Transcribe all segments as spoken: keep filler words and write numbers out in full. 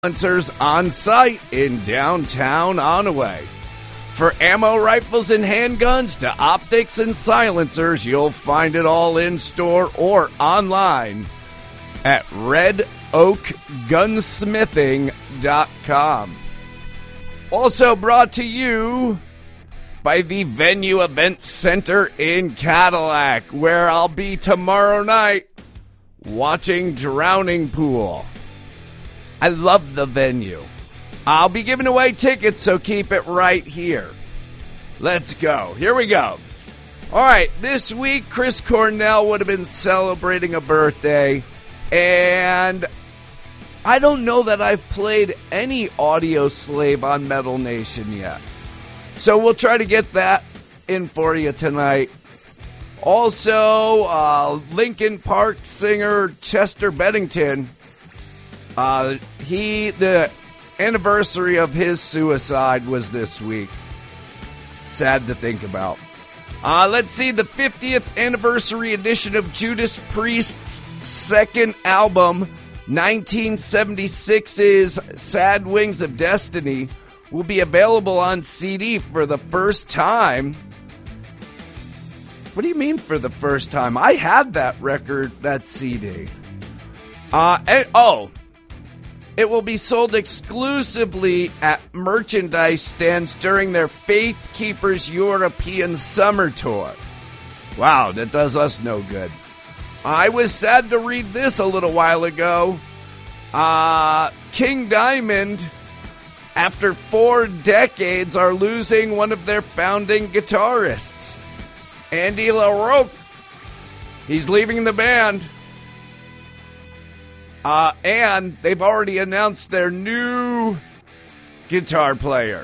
Silencers on site in downtown Onaway. For ammo, rifles, and handguns to optics and silencers, you'll find it all in store or online at red oak gunsmithing dot com. Also brought to you by the Venue Event Center in Cadillac, where I'll be tomorrow night watching Drowning Pool. I love the Venue. I'll be giving away tickets, so keep it right here. Let's go. Here we go. All right, this week, Chris Cornell would have been celebrating a birthday, and I don't know that I've played any Audio Slave on Metal Nation yet. So we'll try to get that in for you tonight. Also, uh, Linkin Park singer Chester Bennington, uh, he, the anniversary of his suicide was this week. Sad to think about. Uh, let's see, the fiftieth anniversary edition of Judas Priest's second album, nineteen seventy-six's Sad Wings of Destiny, will be available on C D for the first time. What do you mean for the first time? I had that record, that C D. Uh, and, oh, it will be sold exclusively at merchandise stands during their Faith Keepers European Summer Tour. Wow, that does us no good. I was sad to read this a little while ago. Uh, King Diamond, after four decades, are losing one of their founding guitarists. Andy LaRocque. He's leaving the band. Uh, and they've already announced their new guitar player.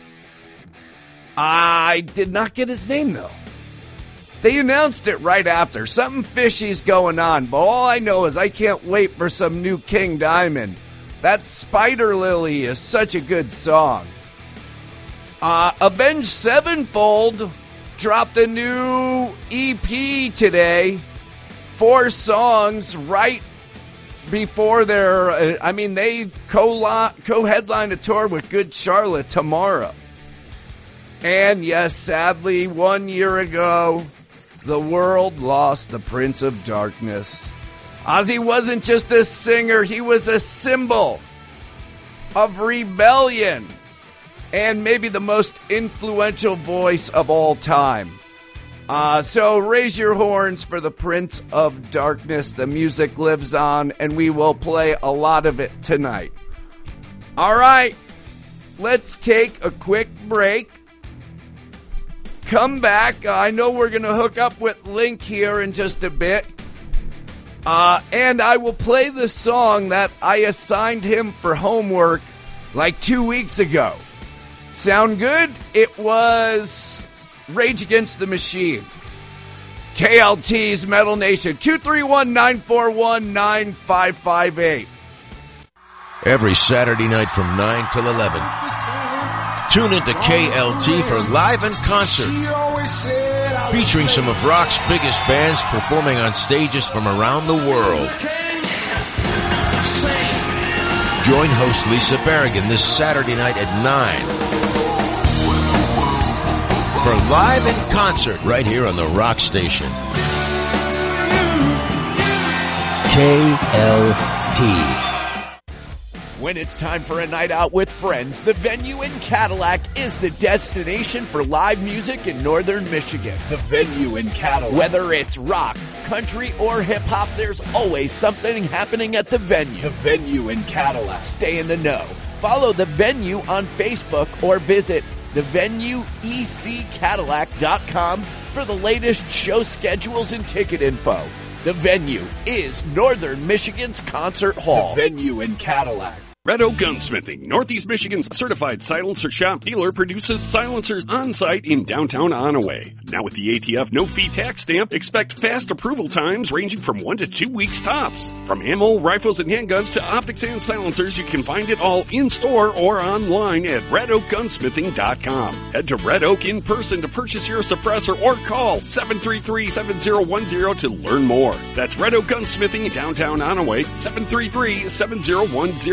I did not get his name, though. They announced it right after. Something fishy's going on, but all I know is I can't wait for some new King Diamond. That Spider Lily is such a good song. Uh, Avenged Sevenfold dropped a new E P today. Four songs right before their, uh, I mean, they co- co-headline a tour with Good Charlotte tomorrow. And yes, sadly, one year ago, the world lost the Prince of Darkness. Ozzy wasn't just a singer, he was a symbol of rebellion and maybe the most influential voice of all time. Uh, so raise your horns for the Prince of Darkness. The music lives on, and we will play a lot of it tonight. All right, let's take a quick break. Come back. Uh, I know we're going to hook up with Link here in just a bit. Uh, and I will play the song that I assigned him for homework like two weeks ago. Sound good? It was Rage Against the Machine. K L T's Metal Nation, two three one, nine four one, nine five five eight. Every Saturday night from nine till eleven. Tune into K L T for Live in Concert, featuring some of rock's biggest bands performing on stages from around the world. Join host Lisa Berrigan this Saturday night at nine for Live in Concert right here on the Rock Station. K L T. When it's time for a night out with friends, the Venue in Cadillac is the destination for live music in northern Michigan. The Venue in Cadillac. Whether it's rock, country, or hip-hop, there's always something happening at the Venue. The Venue in Cadillac. Stay in the know. Follow the Venue on Facebook or visit the venue e c cadillac dot com for the latest show schedules and ticket info. The Venue is Northern Michigan's concert hall. The Venue in Cadillac. Red Oak Gunsmithing, Northeast Michigan's certified silencer shop dealer, produces silencers on site in downtown Onaway. Now with the A T F no-fee tax stamp, expect fast approval times ranging from one to two weeks tops. From ammo, rifles, and handguns to optics and silencers, you can find it all in-store or online at red oak gunsmithing dot com. Head to Red Oak in person to purchase your suppressor or call seven three three, seven zero one zero to learn more. That's Red Oak Gunsmithing in downtown Onaway, seven three three, seven zero one zero.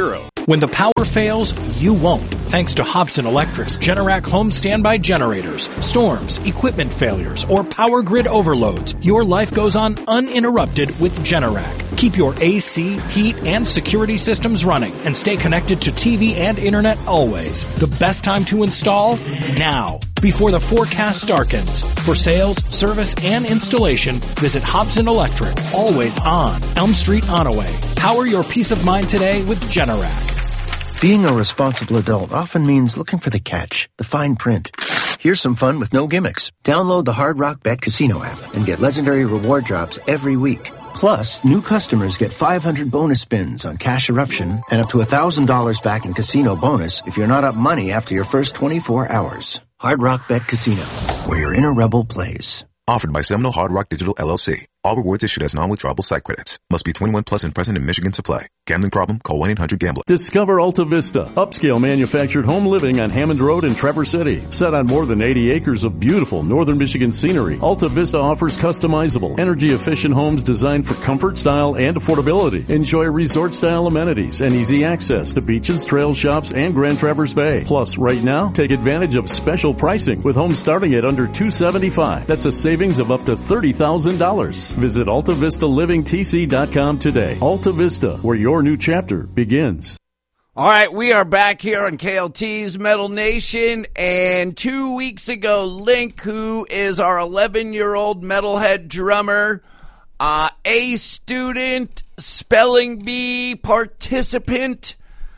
When the power fails, you won't, thanks to Hobson Electric's Generac home standby generators. Storms, equipment failures, or power grid overloads, your life goes on uninterrupted with Generac. Keep your A C, heat, and security systems running and stay connected to T V and internet always. The best time to install? Now, before the forecast darkens. For sales, service, and installation, visit Hobson Electric, always on Elm Street, Onaway. Power your peace of mind today with Generac. Being a responsible adult often means looking for the catch, the fine print. Here's some fun with no gimmicks. Download the Hard Rock Bet Casino app and get legendary reward drops every week. Plus, new customers get five hundred bonus spins on Cash Eruption and up to one thousand dollars back in casino bonus if you're not up money after your first twenty-four hours. Hard Rock Bet Casino, where your inner rebel plays. Offered by Seminole Hard Rock Digital L L C. All rewards issued as non-withdrawable site credits. Must be twenty-one plus and present in Michigan to play. Gambling problem? Call one eight hundred gambler. Discover Alta Vista, upscale manufactured home living on Hammond Road in Traverse City. Set on more than eighty acres of beautiful northern Michigan scenery, Alta Vista offers customizable, energy-efficient homes designed for comfort, style, and affordability. Enjoy resort-style amenities and easy access to beaches, trail shops, and Grand Traverse Bay. Plus, right now, take advantage of special pricing with homes starting at under two hundred seventy-five dollars. That's a savings of up to thirty thousand dollars. Visit Alta Vista Living T C dot com today. Alta Vista, where your new chapter begins. All right, we are back here on K L T's Metal Nation, and two weeks ago, Link, who is our eleven-year-old metalhead drummer, uh, A student, spelling bee participant,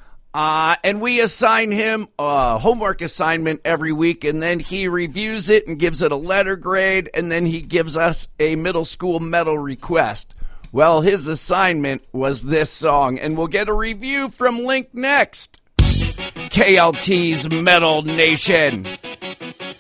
uh, and we assign him a homework assignment every week, and then he reviews it and gives it a letter grade, and then he gives us a middle school metal request. Well, his assignment was this song, and we'll get a review from Link next. K L T's Metal Nation.